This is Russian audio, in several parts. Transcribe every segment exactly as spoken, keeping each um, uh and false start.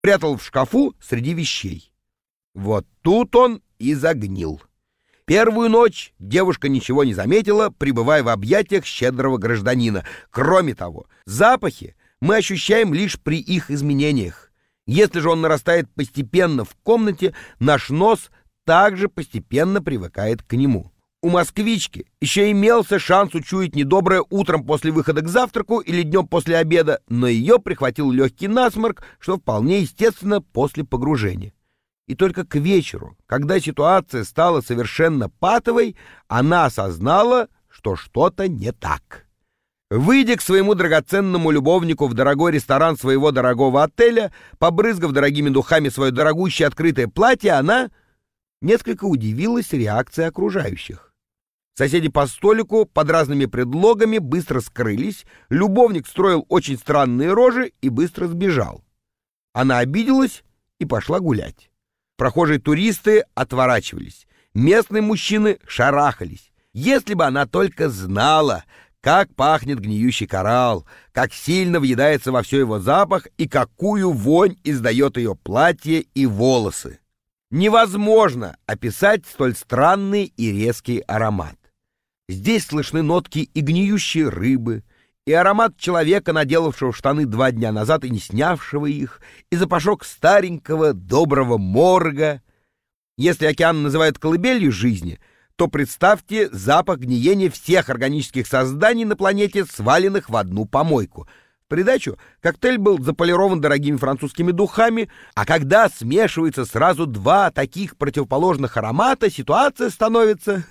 прятал в шкафу среди вещей. Вот тут он и загнил. Первую ночь девушка ничего не заметила, пребывая в объятиях щедрого гражданина. Кроме того, запахи мы ощущаем лишь при их изменениях. Если же он нарастает постепенно в комнате, наш нос также постепенно привыкает к нему. У москвички еще имелся шанс учуять недоброе утром после выхода к завтраку или днем после обеда, но ее прихватил легкий насморк, что вполне естественно после погружения. И только к вечеру, когда ситуация стала совершенно патовой, она осознала, что что-то не так. Выйдя к своему драгоценному любовнику в дорогой ресторан своего дорогого отеля, побрызгав дорогими духами свое дорогущее открытое платье, она несколько удивилась реакции окружающих. Соседи по столику под разными предлогами быстро скрылись, любовник строил очень странные рожи и быстро сбежал. Она обиделась и пошла гулять. Прохожие туристы отворачивались, местные мужчины шарахались. Если бы она только знала, как пахнет гниющий коралл, как сильно въедается во все его запах и какую вонь издает ее платье и волосы. Невозможно описать столь странный и резкий аромат. Здесь слышны нотки и гниющей рыбы, и аромат человека, наделавшего штаны два дня назад и не снявшего их, и запашок старенького доброго морга. Если океан называют колыбелью жизни, то представьте запах гниения всех органических созданий на планете, сваленных в одну помойку. В придачу коктейль был заполирован дорогими французскими духами, а когда смешиваются сразу два таких противоположных аромата, ситуация становится...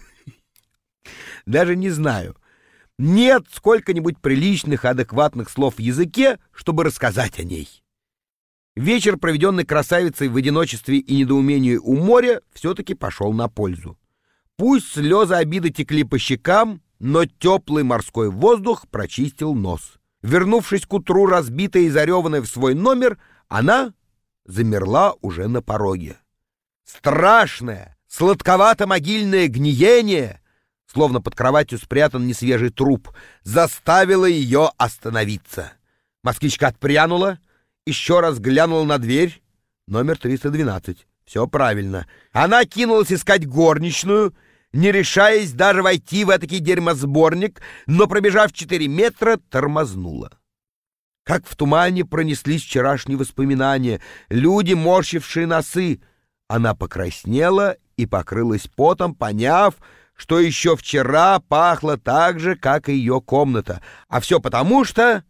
Даже не знаю. Нет сколько-нибудь приличных, адекватных слов в языке, чтобы рассказать о ней. Вечер, проведенный красавицей в одиночестве и недоумении у моря, все-таки пошел на пользу. Пусть слезы обиды текли по щекам, но теплый морской воздух прочистил нос. Вернувшись к утру, разбитая и зареванная в свой номер, она замерла уже на пороге. Страшное, сладковато-могильное гниение, словно под кроватью спрятан несвежий труп, заставило ее остановиться. Москвичка отпрянула, еще раз глянула на дверь. Номер триста двенадцать. Все правильно. Она кинулась искать горничную, не решаясь даже войти в этакий дерьмосборник, но, пробежав четыре метра, тормознула. Как в тумане пронеслись вчерашние воспоминания, люди, морщившие носы. Она покраснела и покрылась потом, поняв, что еще вчера пахло так же, как и ее комната. А все потому, что...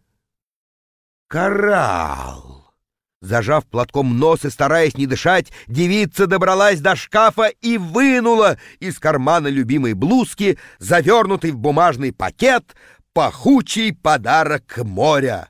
Коралл. Зажав платком нос и стараясь не дышать, девица добралась до шкафа и вынула из кармана любимой блузки, завернутый в бумажный пакет, пахучий подарок моря.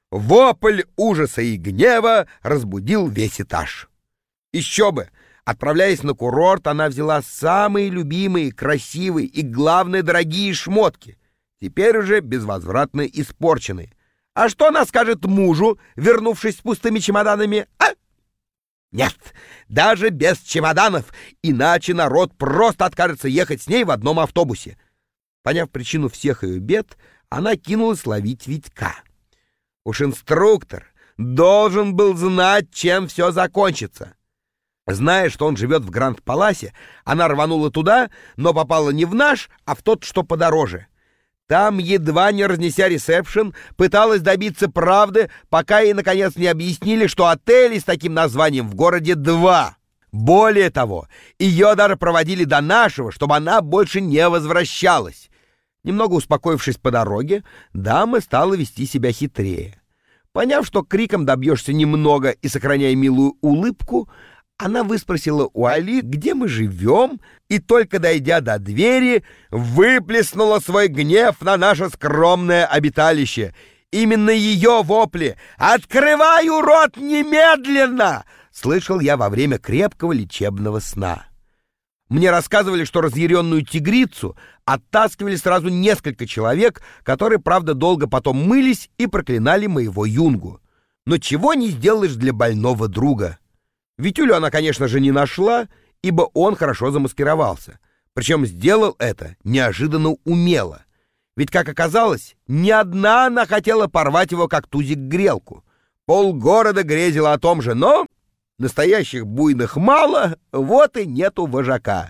Вопль ужаса и гнева разбудил весь этаж. Еще бы! Отправляясь на курорт, она взяла самые любимые, красивые и, главное, дорогие шмотки, теперь уже безвозвратно испорченные. А что она скажет мужу, вернувшись с пустыми чемоданами, а? Нет, даже без чемоданов, иначе народ просто откажется ехать с ней в одном автобусе. Поняв причину всех ее бед, она кинулась ловить Витька. Уж инструктор должен был знать, чем все закончится. Зная, что он живет в Гранд-Паласе, она рванула туда, но попала не в наш, а в тот, что подороже. Там, едва не разнеся ресепшн, пыталась добиться правды, пока ей, наконец, не объяснили, что отелей с таким названием в городе два. Более того, ее даже проводили до нашего, чтобы она больше не возвращалась. Немного успокоившись по дороге, дама стала вести себя хитрее. Поняв, что криком добьешься немного и сохраняя милую улыбку, она выспросила у Али, где мы живем, и только дойдя до двери, выплеснула свой гнев на наше скромное обиталище. Именно ее вопли «Открываю рот немедленно!» слышал я во время крепкого лечебного сна. Мне рассказывали, что разъяренную тигрицу оттаскивали сразу несколько человек, которые, правда, долго потом мылись и проклинали моего юнгу. Но чего не сделаешь для больного друга. Витюлю она, конечно же, не нашла, ибо он хорошо замаскировался. Причем сделал это неожиданно умело. Ведь, как оказалось, не одна она хотела порвать его, как тузик, грелку. Полгорода грезило о том же, но настоящих буйных мало, вот и нету вожака.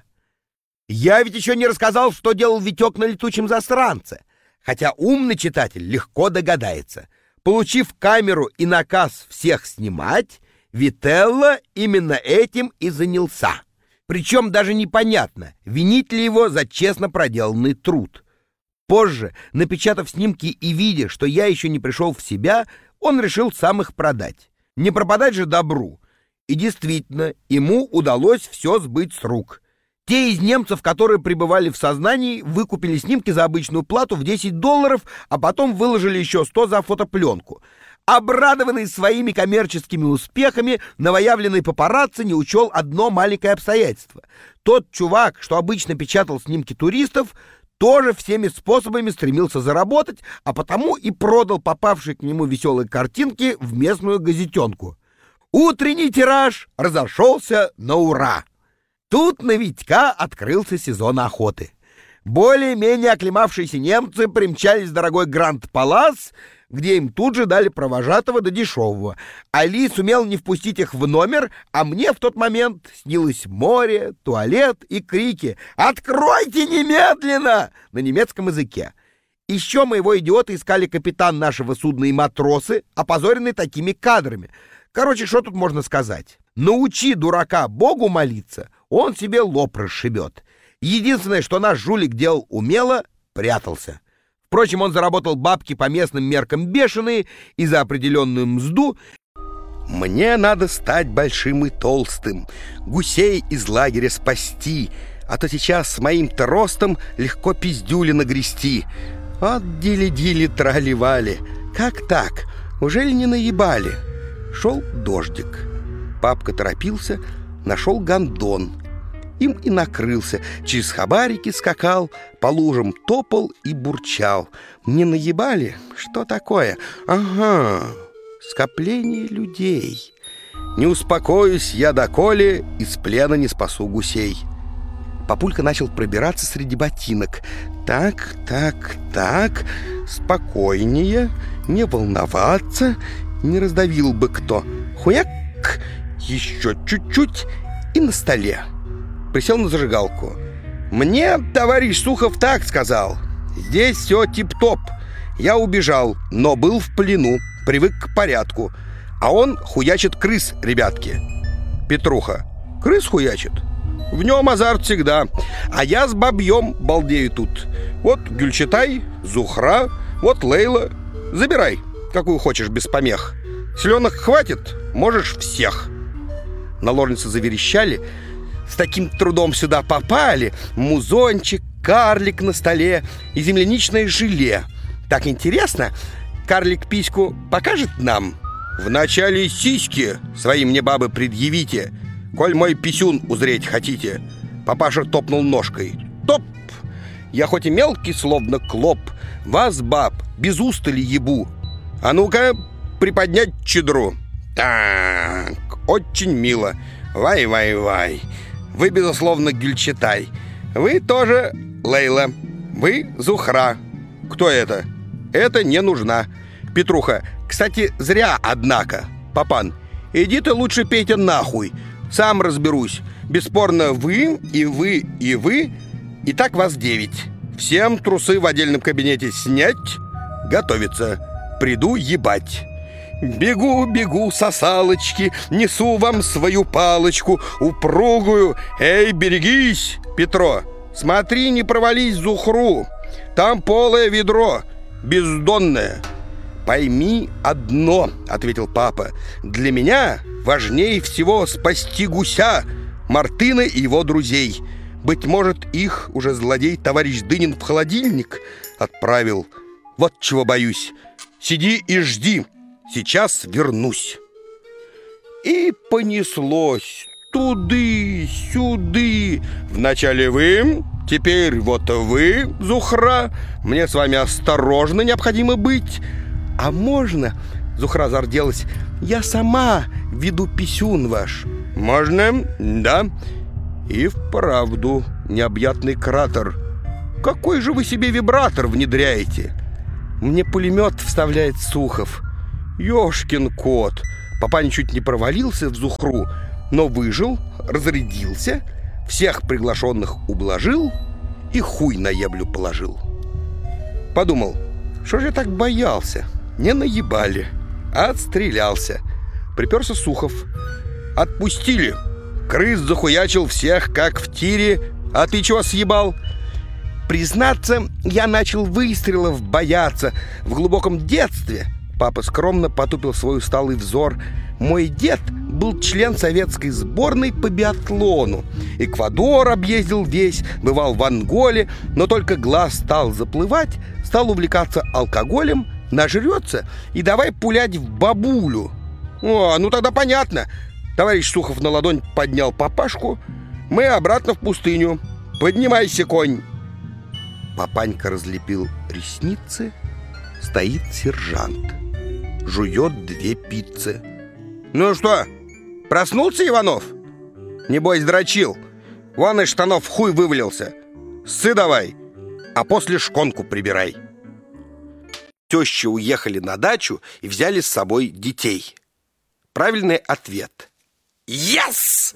Я ведь еще не рассказал, что делал Витек на летучем застранце, хотя умный читатель легко догадается. Получив камеру и наказ всех снимать, Вителло именно этим и занялся. Причем даже непонятно, винить ли его за честно проделанный труд. Позже, напечатав снимки и видя, что я еще не пришел в себя, он решил сам их продать. Не пропадать же добру. И действительно, ему удалось все сбыть с рук. Те из немцев, которые пребывали в сознании, выкупили снимки за обычную плату в десять долларов, а потом выложили еще сто за фотопленку. Обрадованный своими коммерческими успехами, новоявленный папарацци не учел одно маленькое обстоятельство. Тот чувак, что обычно печатал снимки туристов, тоже всеми способами стремился заработать, а потому и продал попавшие к нему веселые картинки в местную газетенку. Утренний тираж разошелся на ура. Тут на Витька открылся сезон охоты. Более-менее оклемавшиеся немцы примчались в дорогой Гранд-Палас, где им тут же дали провожатого до дешевого. Али сумел не впустить их в номер, а мне в тот момент снилось море, туалет и крики «Откройте немедленно!» на немецком языке. Еще моего идиота искали капитан нашего судна и матросы, опозоренные такими кадрами. Короче, что тут можно сказать? Научи дурака Богу молиться, он себе лоб расшибет. Единственное, что наш жулик делал умело, прятался. Впрочем, он заработал бабки по местным меркам бешеные и за определенную мзду. Мне надо стать большим и толстым, гусей из лагеря спасти, а то сейчас с моим-то ростом легко пиздюли нагрести. От дили-дили трали-вали. Как так? Ужели не наебали? Шел дождик. Папка торопился, нашел гондон. Им и накрылся, через хабарики скакал, по лужам топал и бурчал. Не наебали? Что такое? Ага, скопление людей. Не успокоюсь я доколе, из плена не спасу гусей. Папулька начал пробираться среди ботинок. Так, так, так, спокойнее, не волноваться, не раздавил бы кто. Хуяк, еще чуть-чуть и на столе. Присел на зажигалку. «Мне товарищ Сухов так сказал. Здесь все тип-топ. Я убежал, но был в плену, привык к порядку. А он хуячит крыс, ребятки». Петруха: «Крыс хуячит? В нем азарт всегда. А я с бабьем балдею тут. Вот Гюльчатай, Зухра, вот Лейла. Забирай, какую хочешь без помех. Селенок хватит, можешь всех». Наложницы заверещали. С таким трудом сюда попали. Музончик, карлик на столе и земляничное желе. Так интересно. Карлик письку покажет нам? Вначале сиськи свои мне, бабы, предъявите, коль мой писюн узреть хотите. Папаша топнул ножкой. Топ! Я хоть и мелкий, словно клоп, вас, баб, без устали ебу. А ну-ка, приподнять чедру. Так, очень мило. Вай-вай-вай. Вы, безусловно, Гюльчатай. Вы тоже Лейла. Вы Зухра. Кто это? Это не нужна. Петруха: «Кстати, зря, однако. Папан, иди ты лучше, Петя, нахуй. Сам разберусь. Бесспорно, вы и вы и вы. И так вас девять. Всем трусы в отдельном кабинете снять. Готовиться. Приду ебать». Бегу, бегу, сосалочки, несу вам свою палочку упругую. Эй, берегись, Петро, смотри, не провались Зухру. Там полое ведро, бездонное. Пойми одно, ответил папа. Для меня важнее всего спасти гуся, Мартына и его друзей. Быть может, их уже злодей товарищ Дынин в холодильник отправил. Вот чего боюсь. Сиди и жди. Сейчас вернусь. И понеслось туды-сюды. Вначале вы, теперь вот вы, Зухра. Мне с вами осторожно необходимо быть. А можно, Зухра зарделась, я сама веду писюн ваш? Можно, да. И вправду необъятный кратер. Какой же вы себе вибратор внедряете? Мне пулемет вставляет Сухов. Ёшкин кот! Папаня чуть не провалился в зухру, но выжил, разрядился, всех приглашенных ублажил и хуй на еблю положил. Подумал, что же я так боялся? Не наебали, а отстрелялся. Приперся Сухов. Отпустили. Крыс захуячил всех, как в тире. А ты чего съебал? Признаться, я начал выстрелов бояться в глубоком детстве. Папа скромно потупил свой усталый взор. Мой дед был член советской сборной по биатлону. Эквадор объездил весь, бывал в Анголе, но только глаз стал заплывать, стал увлекаться алкоголем, нажрется и давай пулять в бабулю. О, ну тогда понятно. Товарищ Сухов на ладонь поднял папашку. Мы обратно в пустыню. Поднимайся, конь. Папанька разлепил ресницы. Стоит сержант. Жует две пиццы. Ну что, проснулся Иванов? Небось дрочил. Вон из штанов хуй вывалился. Ссы давай, а после шконку прибирай. Тещи уехали на дачу и взяли с собой детей. Правильный ответ. Yes!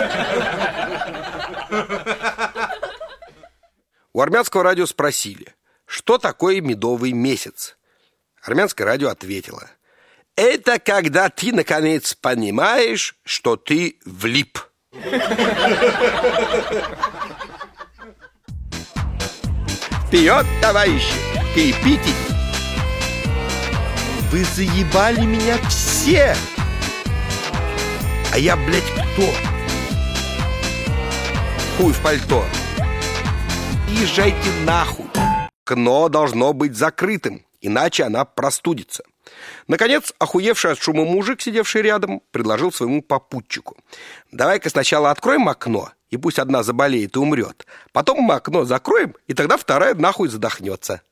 У армянского радио спросили, что такое медовый месяц. Армянское радио ответило: это когда ты, наконец, понимаешь, что ты влип. Вперед, товарищи, кипите! Вы заебали меня все! А я, блядь, кто? Хуй в пальто. Езжайте нахуй. Окно должно быть закрытым, иначе она простудится. Наконец, охуевший от шума мужик, сидевший рядом, предложил своему попутчику: давай-ка сначала откроем окно, и пусть одна заболеет и умрет. Потом мы окно закроем, и тогда вторая нахуй задохнется.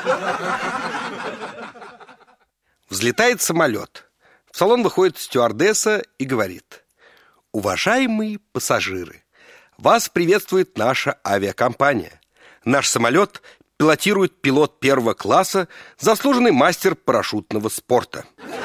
Взлетает самолет. В салон выходит стюардесса и говорит: уважаемые пассажиры, вас приветствует наша авиакомпания. Наш самолет пилотирует пилот первого класса, заслуженный мастер парашютного спорта.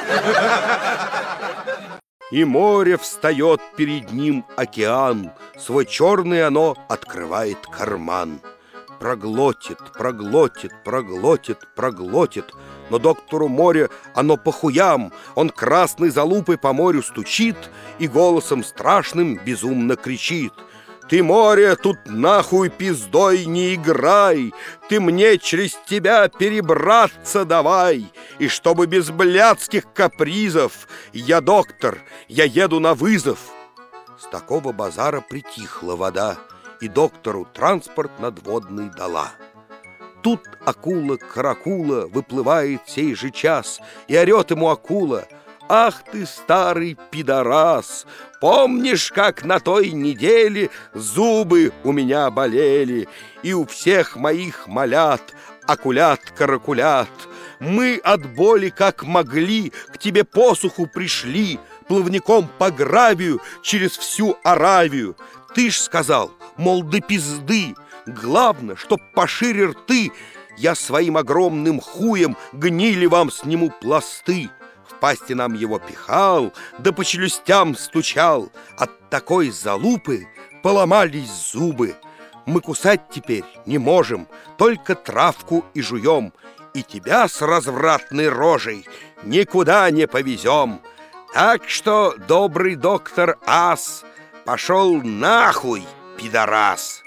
И море встает перед ним океан, свой черный оно открывает карман. Проглотит, проглотит, проглотит, проглотит, но доктору море оно по хуям. Он красной залупой по морю стучит и голосом страшным безумно кричит: ты, море, тут нахуй пиздой не играй, ты мне через тебя перебраться давай. И чтобы без блядских капризов, я доктор, я еду на вызов. С такого базара притихла вода, и доктору транспорт надводный дала. Тут акула-каракула выплывает сей же час, и орет ему акула: ах ты, старый пидорас, помнишь, как на той неделе зубы у меня болели, и у всех моих малят акулят-каракулят. Мы от боли, как могли, к тебе посуху пришли, плавником по гравию через всю Аравию. Ты ж сказал, мол, до пизды, главное, чтоб пошире рты, я своим огромным хуем гнили вам сниму пласты. В пасти нам его пихал, да по челюстям стучал. От такой залупы поломались зубы. Мы кусать теперь не можем, только травку и жуем, и тебя с развратной рожей никуда не повезем. Так что, добрый доктор Ас, пошел нахуй, пидорас.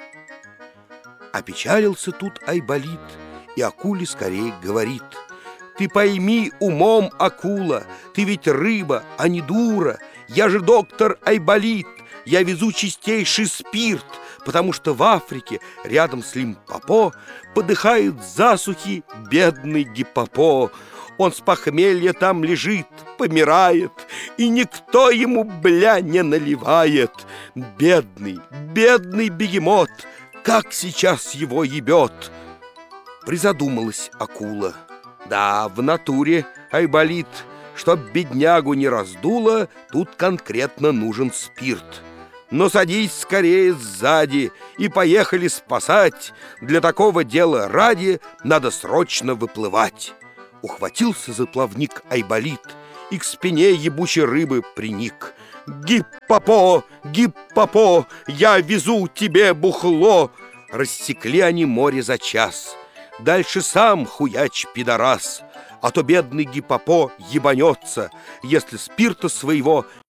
Опечалился тут Айболит, и акуле скорее говорит: ты пойми умом, акула, ты ведь рыба, а не дура. Я же доктор Айболит, я везу чистейший спирт, потому что в Африке рядом с Лимпопо подыхает засухи бедный гиппопо. Он с похмелья там лежит, помирает, и никто ему, бля, не наливает. Бедный, бедный бегемот, как сейчас его ебет. Призадумалась акула. Да, в натуре, Айболит, чтоб беднягу не раздуло, тут конкретно нужен спирт. Но садись скорее сзади и поехали спасать. Для такого дела ради надо срочно выплывать. Ухватился за плавник Айболит и к спине ебучей рыбы приник. «Гиппопо, гиппопо, я везу тебе бухло!» Рассекли они море за час. Дальше сам хуяч пидорас, а то бедный гиппопо ебанется, если спирта своего